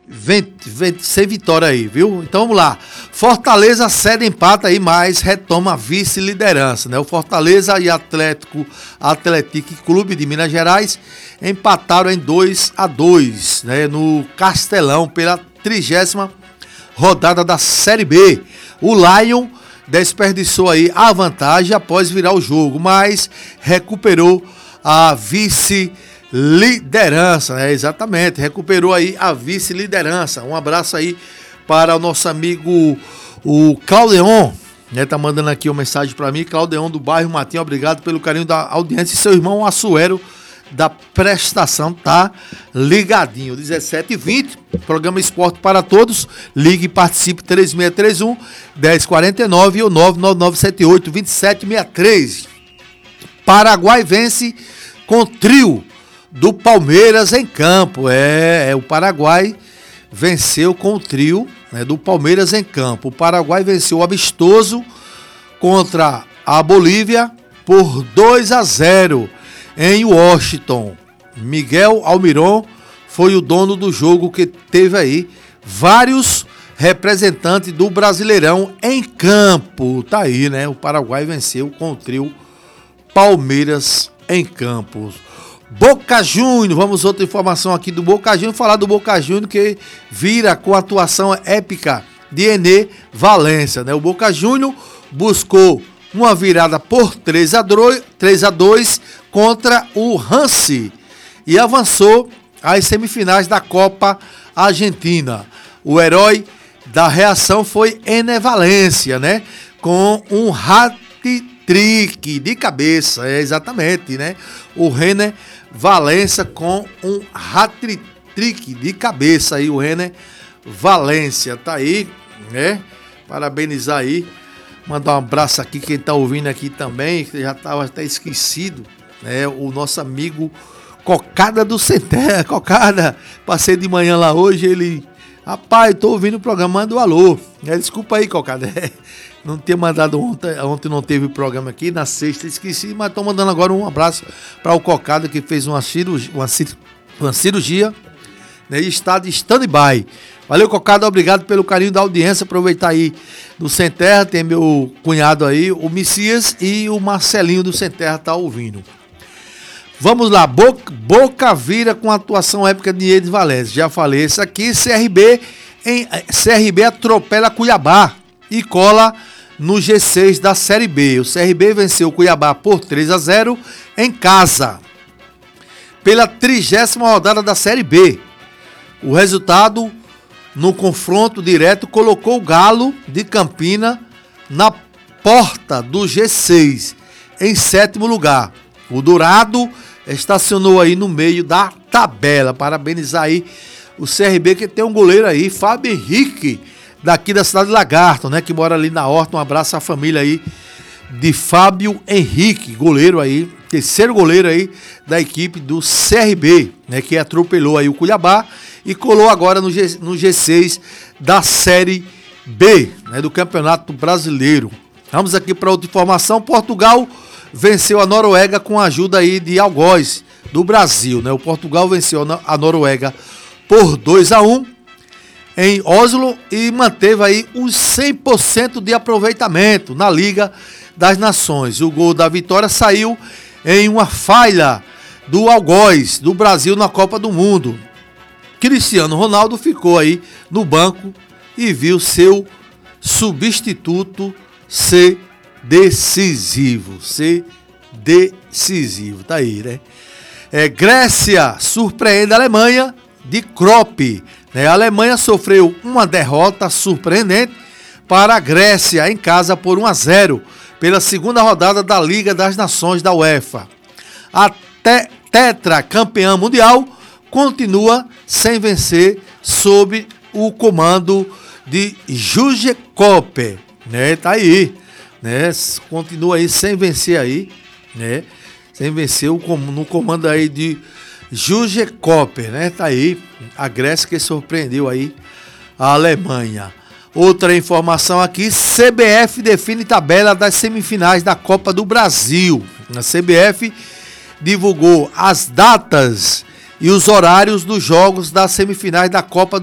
sem vitória aí, viu? Então vamos lá. Fortaleza cede, empata aí, mas retoma a vice-liderança, né? O Fortaleza e Atlético Clube de Minas Gerais empataram em 2-2, né? No Castelão, pela 30ª rodada da Série B. O Lion desperdiçou aí a vantagem após virar o jogo, mas recuperou a vice-liderança, né? Exatamente, recuperou aí a vice-liderança. Um abraço aí para o nosso amigo, o Claudeon, né? Tá mandando aqui uma mensagem para mim, Claudeon do bairro Matinho, obrigado pelo carinho da audiência, e seu irmão Assuero da prestação tá ligadinho. 17h20, programa Esporte para Todos. Ligue e participe, 3631-1049 e o 99978-2763. Paraguai vence com trio do Palmeiras em campo. O Paraguai venceu com o trio, né, do Palmeiras em campo. O Paraguai venceu o amistoso contra a Bolívia por 2-0 em Washington. Miguel Almiron foi o dono do jogo, que teve aí vários representantes do Brasileirão em campo. Tá aí, né? O Paraguai venceu com o trio Palmeiras em campo. Boca Juniors, vamos outra informação aqui do Boca Juniors, falar do Boca Juniors que vira com a atuação épica de Ené Valencia, né? O Boca Juniors buscou uma virada por 3-2 contra o Hansi e avançou às semifinais da Copa Argentina. O herói da reação foi Ené Valencia, né? Com um hat-trick de cabeça, exatamente, né? O Ené Valencia com um hat-trick de cabeça aí, o Ené Valencia, tá aí, né? Parabenizar aí. Mandar um abraço aqui, quem tá ouvindo aqui também, que já estava até esquecido, né? O nosso amigo Cocada do Centerra. Cocada, passei de manhã lá hoje, ele... Rapaz, tô ouvindo o programa, manda um alô. Desculpa aí, Cocada. Não tinha mandado ontem não teve programa aqui, na sexta esqueci, mas tô mandando agora um abraço para o Cocada, que fez uma cirurgia, né? E está de stand-by. Valeu, Cocada, obrigado pelo carinho da audiência. Aproveitar aí do Sem Terra, tem meu cunhado aí, o Messias, e o Marcelinho do Sem Terra tá ouvindo. Vamos lá, Boca vira com a atuação épica de Enes Valencia. Já falei isso aqui. CRB atropela Cuiabá e cola no G6 da Série B. O CRB venceu o Cuiabá por 3-0 em casa, pela 30ª rodada da Série B. O resultado no confronto direto colocou o Galo de Campina na porta do G6, em 7º lugar. O Dourado estacionou aí no meio da tabela. Parabenizar aí o CRB, que tem um goleiro aí, Fábio Henrique, daqui da cidade de Lagarto, né, que mora ali na Horta. Um abraço à família aí de Fábio Henrique, goleiro aí, terceiro goleiro aí da equipe do CRB, né, que atropelou aí o Cuiabá e colou agora no G6 da Série B, né, do Campeonato Brasileiro. Vamos aqui para outra informação. Portugal venceu a Noruega com a ajuda aí de algoz do Brasil, né? O Portugal venceu a Noruega por 2-1 em Oslo e manteve aí os 100% de aproveitamento na Liga das Nações. O gol da vitória saiu em uma falha do algoz do Brasil na Copa do Mundo. Cristiano Ronaldo ficou aí no banco e viu seu substituto ser decisivo. Tá aí, né? Grécia surpreende a Alemanha de Kropp, né? A Alemanha sofreu uma derrota surpreendente para a Grécia em casa por 1-0 pela segunda rodada da Liga das Nações da UEFA. A tetracampeã mundial continua sem vencer sob o comando de Jurgen Klopp, né? Tá aí, né? Continua aí sem vencer aí, né? Sem vencer no comando aí de Jurgen Klopp, né? Tá aí a Grécia, que surpreendeu aí a Alemanha. Outra informação aqui: CBF define tabela das semifinais da Copa do Brasil. A CBF divulgou as datas e os horários dos jogos das semifinais da Copa do